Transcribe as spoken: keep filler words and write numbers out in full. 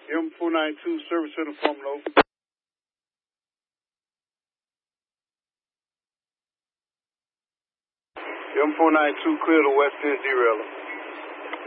M four ninety-two, service center, Formula. M four ninety-two, clear to west end derailer.